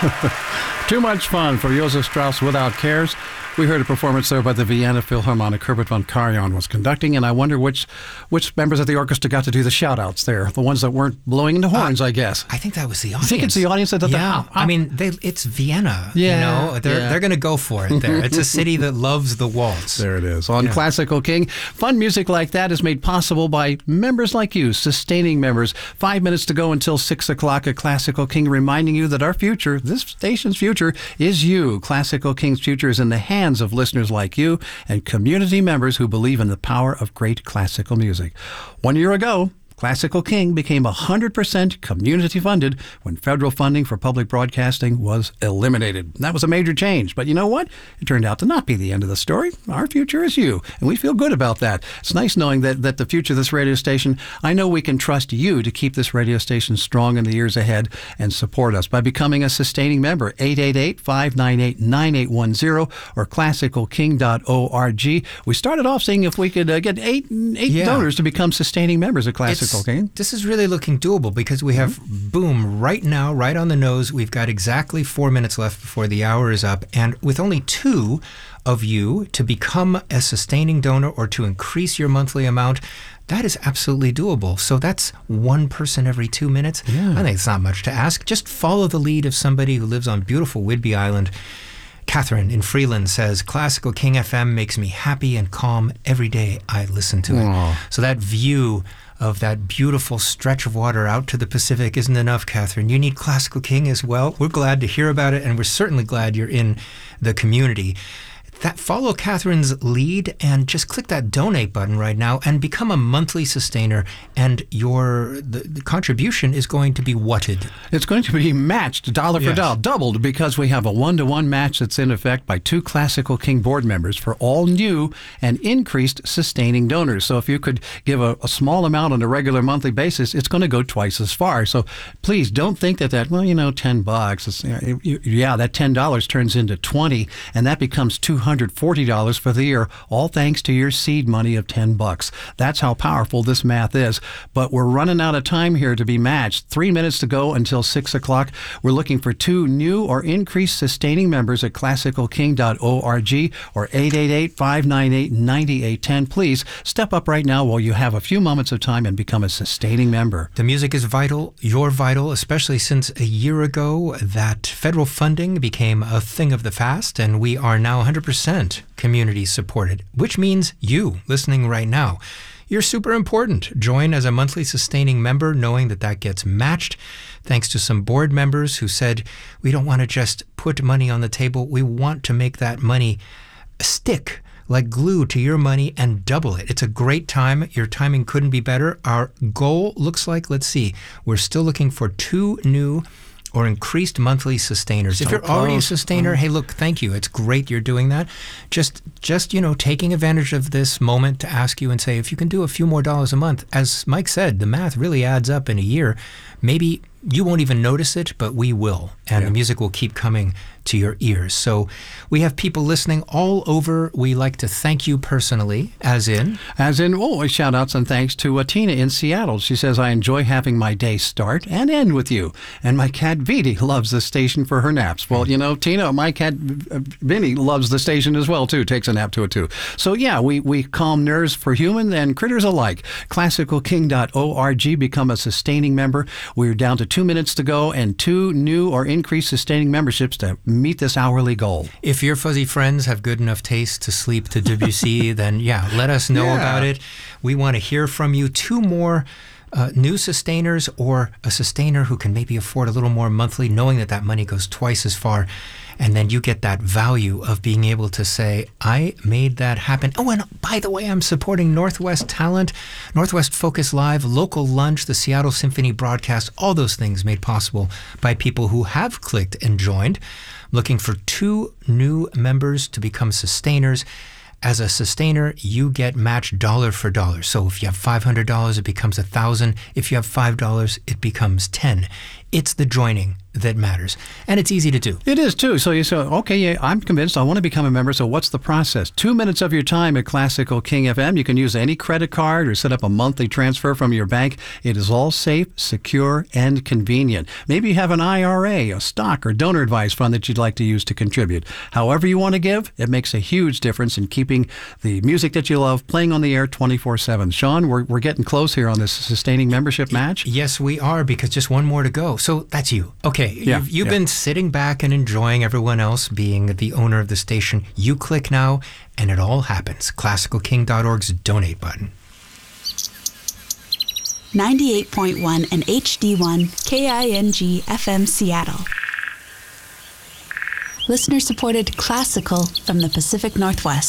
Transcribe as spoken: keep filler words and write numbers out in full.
Too much fun for Josef Strauss Without Cares. We heard a performance there by the Vienna Philharmonic. Herbert von Karajan was conducting, and I wonder which which members of the orchestra got to do the shout-outs there. The ones that weren't blowing into horns, uh, I guess. I think that was the audience. I think it's the audience that did yeah. the... I mean, they, it's Vienna, yeah, you know. They're, yeah. they're going to go for it there. It's a city that loves the waltz. There it is. On yeah. Classical King, fun music like that is made possible by members like you, sustaining members. Five minutes to go until six o'clock at Classical King, reminding you that our future, this station's future, is you. Classical King's future is in the hands of listeners like you and community members who believe in the power of great classical music. One year ago, Classical King became one hundred percent community funded when federal funding for public broadcasting was eliminated. That was a major change, but you know what? It turned out to not be the end of the story. Our future is you, and we feel good about that. It's nice knowing that, that the future of this radio station, I know we can trust you to keep this radio station strong in the years ahead and support us by becoming a sustaining member. eight eight eight, five nine eight, nine eight one zero or classical king dot org. We started off seeing if we could uh, get eight, eight yeah. donors to become sustaining members of Classical It's, King. This is really looking doable because we have, mm-hmm. boom, right now, right on the nose, we've got exactly four minutes left before the hour is up. And with only two of you to become a sustaining donor or to increase your monthly amount, that is absolutely doable. So that's one person every two minutes. Yeah. I think it's not much to ask. Just follow the lead of somebody who lives on beautiful Whidbey Island. Catherine in Freeland says, Classical King F M makes me happy and calm every day I listen to it. Aww. So that view of that beautiful stretch of water out to the Pacific isn't enough, Catherine. You need Classical King as well. We're glad to hear about it, and we're certainly glad you're in the community. That follow Catherine's lead and just click that donate button right now and become a monthly sustainer, and your the, the contribution is going to be whatted. It's going to be matched dollar for Yes. dollar, doubled, because we have a one-to-one match that's in effect by two Classical King board members for all new and increased sustaining donors. So if you could give a, a small amount on a regular monthly basis, it's going to go twice as far. So please don't think that that, well, you know, ten bucks, is, yeah, that ten dollars turns into twenty, and that becomes two hundred forty dollars for the year, all thanks to your seed money of ten bucks. That's how powerful this math is. But we're running out of time here to be matched. Three minutes to go until six o'clock. We're looking for two new or increased sustaining members at classical king dot org or eight eight eight, five nine eight, nine eight one zero. Please step up right now while you have a few moments of time and become a sustaining member. The music is vital. You're vital, especially since a year ago that federal funding became a thing of the past, and we are now one hundred percent community supported, which means you listening right now. You're super important. Join as a monthly sustaining member, knowing that that gets matched thanks to some board members who said, we don't want to just put money on the table. We want to make that money stick like glue to your money and double it. It's a great time. Your timing couldn't be better. Our goal looks like, let's see, we're still looking for two new or increased monthly sustainers. So if you're close. already a sustainer, Oh. hey, look, thank you. It's great you're doing that. Just, just you know, taking advantage of this moment to ask you and say, if you can do a few more dollars a month, as Mike said, the math really adds up in a year. Maybe you won't even notice it, but we will. And Yeah. the music will keep coming to your ears. So we have people listening all over. We like to thank you personally, as in... As in, oh, shout outs and thanks to uh, Tina in Seattle. She says, I enjoy having my day start and end with you. And my cat Viti loves the station for her naps. Well, you know, Tina, my cat uh, Vinny loves the station as well, too. Takes a nap to it, too. So, yeah, we, we calm nerves for human and critters alike. classical king dot org. Become a sustaining member. We're down to two minutes to go and two new or increased sustaining memberships to meet this hourly goal. If your fuzzy friends have good enough taste to sleep to Debussy, then yeah, let us know Yeah. about it. We want to hear from you. Two more uh, new sustainers or a sustainer who can maybe afford a little more monthly, knowing that that money goes twice as far. And then you get that value of being able to say, I made that happen. Oh, and by the way, I'm supporting Northwest Talent, Northwest Focus Live, Local Lunch, the Seattle Symphony broadcast, all those things made possible by people who have clicked and joined. Looking for two new members to become sustainers. As a sustainer, you get matched dollar for dollar. So if you have five hundred dollars, it becomes one thousand dollars. If you have five dollars, it becomes ten dollars. It's the joining that matters. And it's easy to do. It is, too. So you say, okay, yeah, I'm convinced I want to become a member, so what's the process? Two minutes of your time at Classical King F M. You can use any credit card or set up a monthly transfer from your bank. It is all safe, secure, and convenient. Maybe you have an I R A, a stock, or donor advised fund that you'd like to use to contribute. However you want to give, it makes a huge difference in keeping the music that you love playing on the air twenty-four seven. Sean, we're, we're getting close here on this sustaining membership match. Yes, we are, because just one more to go. So that's you. Okay. Yeah, you've you've yeah. been sitting back and enjoying everyone else being the owner of the station. You click now, and it all happens. classical king dot org's donate button. ninety-eight point one and H D one K I N G F M Seattle. Listener-supported classical from the Pacific Northwest.